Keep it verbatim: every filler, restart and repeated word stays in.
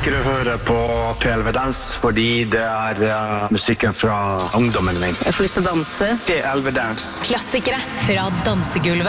liker å høre på P L V Dans fordi det er uh, musikken fra ungdommen min. Jeg får lyst til å danse. P L V Dans. Klassikere fra dansegulvet.